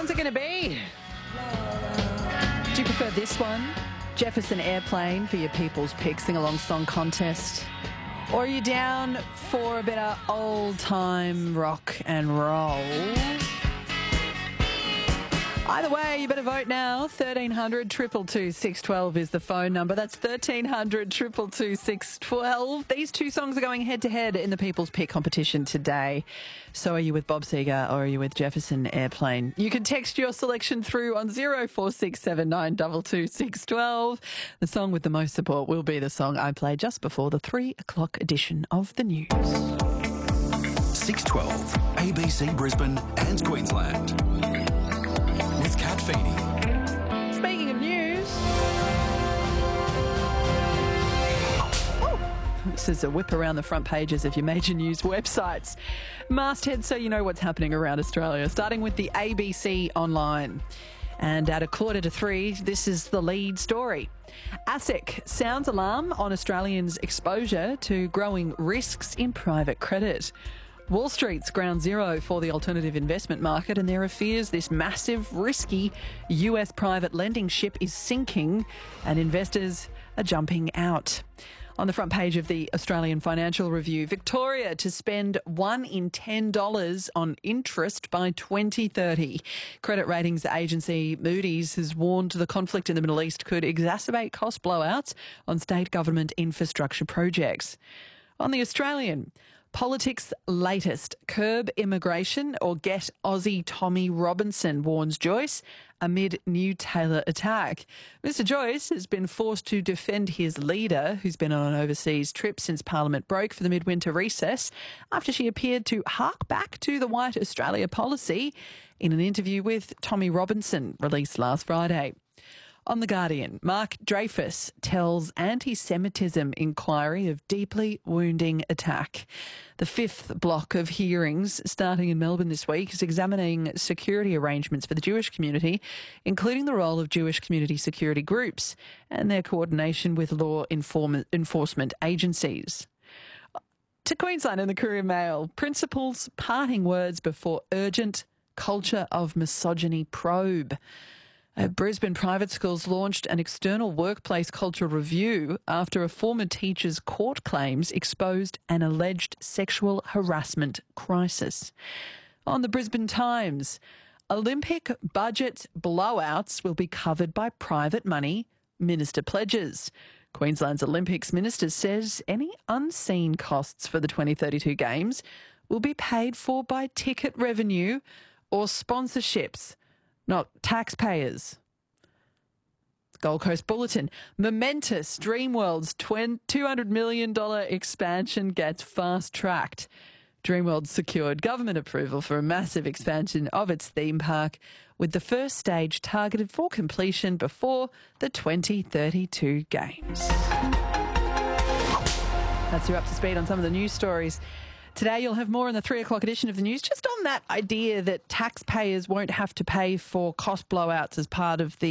songs are going to be? Do you prefer this one? Jefferson Airplane for your People's Pick Sing-Along Song Contest? Or are you down for a bit of old-time rock and roll? Either way, you better vote now. 1300 222 612 is the phone number. That's 1300 222 612. These two songs are going head-to-head in the People's Pick competition today. So are you with Bob Seger or are you with Jefferson Airplane? You can text your selection through on 0467 222 612. The song with the most support will be the song I play just before the 3 o'clock edition of the news. 612, ABC Brisbane and Queensland. With Kat Feeney. Speaking of news, this is a whip around the front pages of your major news websites. Mastheads so you know what's happening around Australia, starting with the ABC Online. And at 2:45, this is the lead story. ASIC sounds alarm on Australians' exposure to growing risks in private credit. Wall Street's ground zero for the alternative investment market, and there are fears this massive, risky US private lending ship is sinking and investors are jumping out. On the front page of the Australian Financial Review, Victoria to spend $1 in $10 on interest by 2030. Credit ratings agency Moody's has warned the conflict in the Middle East could exacerbate cost blowouts on state government infrastructure projects. On the Australian, politics latest, curb immigration or get Aussie Tommy Robinson, warns Joyce amid new Taylor attack. Mr Joyce has been forced to defend his leader, who's been on an overseas trip since Parliament broke for the midwinter recess, after she appeared to hark back to the White Australia policy in an interview with Tommy Robinson released last Friday. On The Guardian, Mark Dreyfus tells anti-Semitism inquiry of deeply wounding attack. The fifth block of hearings starting in Melbourne this week is examining security arrangements for the Jewish community, including the role of Jewish community security groups and their coordination with law enforcement agencies. To Queensland and the Courier Mail, principals parting words before urgent culture of misogyny probe. Brisbane private schools launched an external workplace culture review after a former teacher's court claims exposed an alleged sexual harassment crisis. On the Brisbane Times, Olympic budget blowouts will be covered by private money, Minister pledges. Queensland's Olympics Minister says any unseen costs for the 2032 Games will be paid for by ticket revenue or sponsorships, not taxpayers. Gold Coast Bulletin. Momentous Dreamworld's $200 million expansion gets fast-tracked. Dreamworld secured government approval for a massive expansion of its theme park, with the first stage targeted for completion before the 2032 Games. That's you up to speed on some of the news stories. Today you'll have more in the 3 o'clock edition of the news, just on that idea that taxpayers won't have to pay for cost blowouts as part of the